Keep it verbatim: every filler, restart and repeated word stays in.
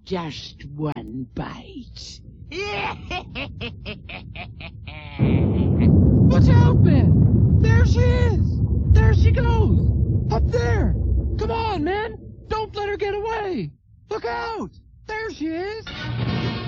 Just one bite. Watch out, man! There she is! There she goes! Up there! Come on, man! Don't let her get away! Look out! There she is!